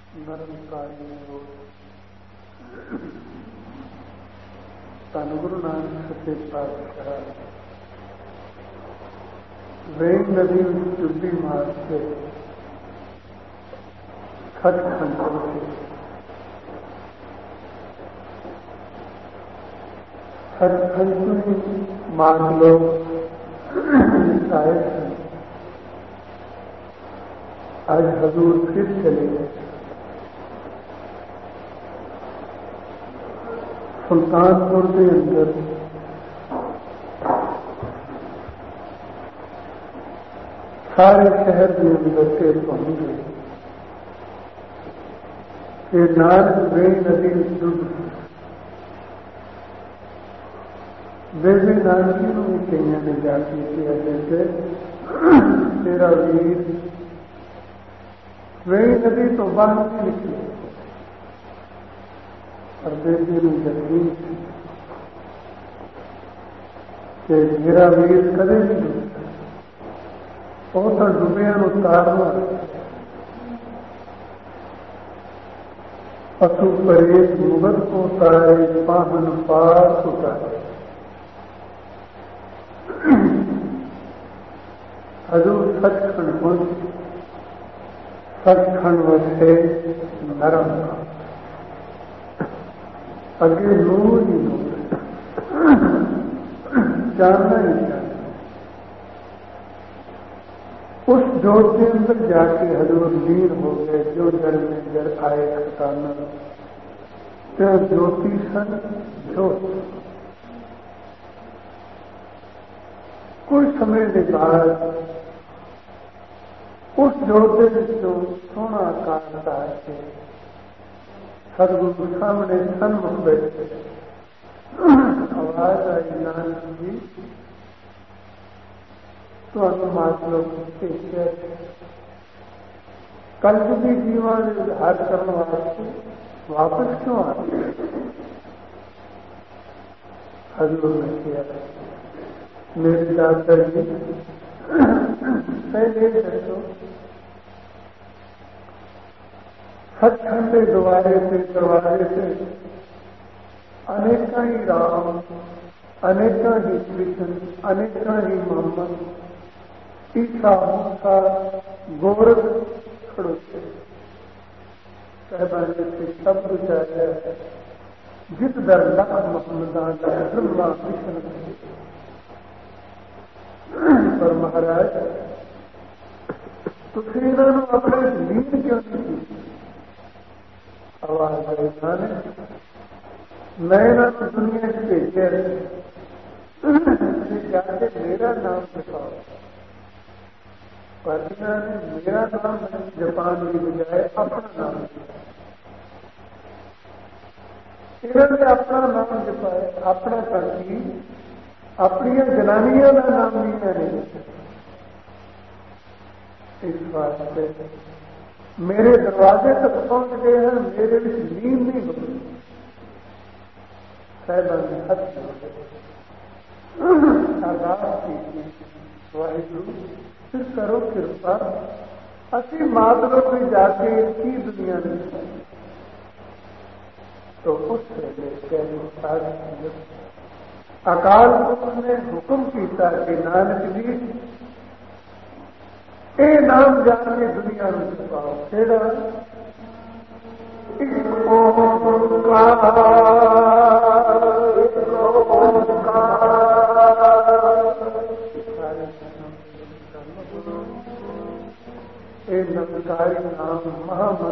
ਨਿਰੰਕਾਰੀ ਹੋ। ਧੰਨ ਗੁਰੂ ਨਾਨਕ ਸੱਚੇ ਪਾਤਸ਼ਾਹ ਵੇਗ ਨਦੀ ਵਿੱਚ ਡੁੱਬੀ ਮਾਰ ਕੇ ਸੱਚਖੰਡ ਪਹੁੰਚੇ। सचखंड में मान लोग आए थे। आज हजूर फिर चले गए। सुल्तानपुर के अंदर सारे शहर के अंदर से पहुंच गए। ये नारद वे नदी डूब बेबी नानकी को भी कईया ने जाके किया जैसे तेरा वीर वही नदी तो बाहर नहीं निकले और बेबी ने जल्दी कि मेरा वीर कदे नहीं डूबता वो तो डूबिया उतारना पशु परेश मुगल को उतारे पाहन पार उतारे। हजूर सचखंड पहुंचे। सचखंड वसे नरम अगे नूर ही नूर जानना ही जानना। उस जोत के अंदर जाके हजूर लीन हो गए। जो जल में जल आए खटाना त्या ज्योति सन ज्योत। कुछ समय के बाद उस जोते जो सोना आकार का है सदगुरु सामने सन्मुख बैठे। आवाज आई नानक जी तो अनुमात लोग कल भी जीवन उद्धार करने वास्ते वापस क्यों आते। हजूर ने किया मेरे दादा जी पहले दसो सचखंड के दरवाजे से अनेका ही राम अनेका ही कृष्ण अनेका ही मोहम्मद ईसा मूसा गोरख खड़ोते कहबाने से सब कुछ आया है। जित दर लख मोहम्मद ब्रह्मा विष्णु पर महाराज तुझे इन्होंने अपने लीन क्यों नहीं की। आवाज आई मैं ना दुनिया से भेजे जाके मेरा नाम दिखाओ। पर इन्होंने मेरा नाम जापान की बजाय अपना नाम दिया। इन्होंने अपना नाम जपाया अपना करती अपनी जनानियों का नाम नहीं है। इस वास्ते मेरे दरवाजे तक पहुंच गए हैं। मेरे बीच नींद नहीं होती। साहिबान ने हद अरदास की वाहिगुरु फिर करो कृपा असी मातरों में जाके की दुनिया में तो उससे अकाल पुरुष ने हुक्म किया कि नानक जी ये नाम जाके दुनिया में छुपाओ। केड़ा निरंकारी नाम महामंत्र